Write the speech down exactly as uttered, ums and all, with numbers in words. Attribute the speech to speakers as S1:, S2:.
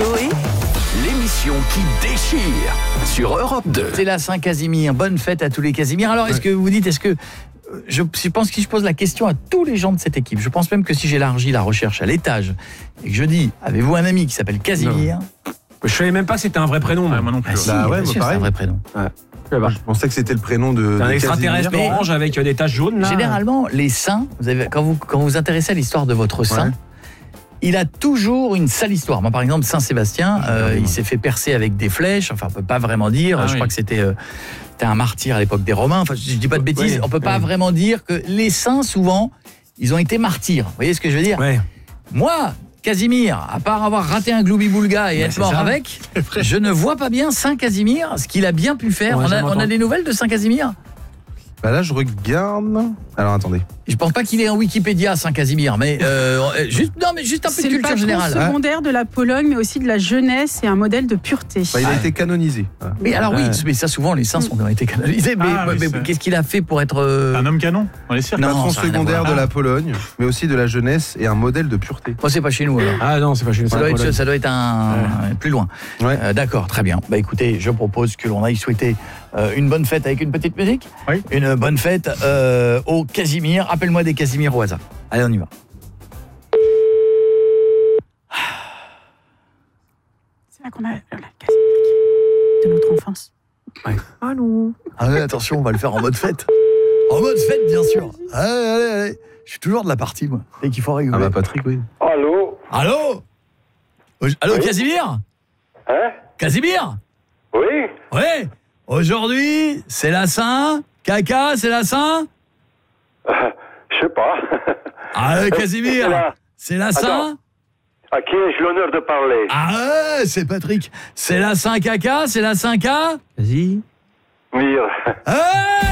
S1: Coé, l'émission qui déchire sur Europe deux.
S2: C'est la Saint-Casimir. Bonne fête à tous les Casimir. Alors, est-ce que vous dites, est-ce que je, je pense que si je pose la question à tous les gens de cette équipe, je pense même que si j'élargis la recherche à l'étage et que je dis, avez-vous un ami qui s'appelle Casimir?
S3: Non. Je savais même pas que c'était un vrai prénom.
S4: Ouais, moi non plus.
S2: Ah, si,
S3: Bah ouais,
S2: bien sûr, c'est
S3: pareil.
S2: un vrai prénom.
S3: Ouais.
S5: Je pensais que c'était le prénom de.
S3: C'est un
S5: de
S3: extraterrestre
S5: Casimir.
S3: orange avec des taches jaunes là.
S2: Généralement, les saints, vous avez, quand vous quand vous vous intéressez à l'histoire de votre saint,
S5: Ouais.
S2: il a toujours une sale histoire. Moi, par exemple, Saint Sébastien, euh, il s'est fait percer avec des flèches. Enfin, on peut pas vraiment dire.
S4: Ah
S2: je
S4: oui.
S2: crois que c'était euh, c'était un martyr à l'époque des Romains. Enfin, je, je dis pas de bêtises.
S3: Oui,
S2: on peut pas
S3: oui.
S2: vraiment dire que les saints, souvent, ils ont été martyrs. Vous voyez ce que je veux dire?
S3: Ouais.
S2: Moi, Casimir, à part avoir raté un gloubi-boulga et
S3: Ouais,
S2: être
S3: c'est
S2: mort
S3: ça.
S2: avec, je ne vois pas bien Saint Casimir, ce qu'il a bien pu faire.
S3: Ouais,
S2: on, a,
S3: jamais
S2: on a
S3: entendu.
S2: des nouvelles de Saint Casimir?
S5: Bah là, je regarde. Alors attendez.
S2: Je pense pas qu'il est en Wikipédia, Saint Casimir, mais euh, juste, non, mais juste un peu
S6: C'est
S2: de
S6: le
S2: culture
S6: patron
S2: générale.
S5: hein.
S6: secondaire de la Pologne, mais aussi de la jeunesse et un modèle de pureté.
S5: Bah, il a
S2: Ah.
S5: été canonisé. Voilà.
S2: Mais alors oui,
S3: Ouais.
S2: mais ça souvent les saints sont, ont été canalisés. Mais,
S4: Ah,
S2: mais-
S4: oui,
S2: mais
S4: c'est-
S2: qu'est-ce qu'il a fait pour être euh,
S4: Un homme canon dans les cirques.
S2: Non,
S5: Patron
S2: ça a rien à
S5: secondaire
S2: voir.
S5: de la Pologne, mais aussi de la jeunesse et un modèle de pureté.
S2: Moi, c'est pas chez nous alors.
S3: Ah non, c'est pas chez nous.
S2: Ça doit, être, ça doit être un plus loin.
S5: Ouais.
S2: Euh, D'accord, très bien. Bah écoutez, je propose que l'on aille souhaiter euh, une bonne fête avec une petite musique.
S4: Oui.
S2: Une bonne fête euh, au Casimir. Appelle-moi des Casimir au hasard. Allez, on y va.
S6: C'est là qu'on a la Casimir de notre enfance. Allô.
S2: Allez, attention, on va le faire en mode fête. En mode fête, bien sûr. Allez, allez, allez. Je suis toujours de la partie, moi. Et qu'il faut
S5: Ah
S2: rigoler.
S5: bah Patrick, oui.
S7: Allô?
S2: Allô Allô, Casimir
S7: Hein?
S2: Casimir
S7: Oui?
S2: Ouais. Aujourd'hui, c'est la Saint. Caca, c'est la Saint.
S7: Je sais pas.
S2: Ah, Casimir,
S7: C'est la-
S2: c'est la Saint.
S7: Attends. À qui ai-je l'honneur de parler?
S2: Ah ouais, c'est Patrick. C'est la Saint Caca, c'est la Saint K.
S3: Vas-y.
S7: Oui.
S2: Ah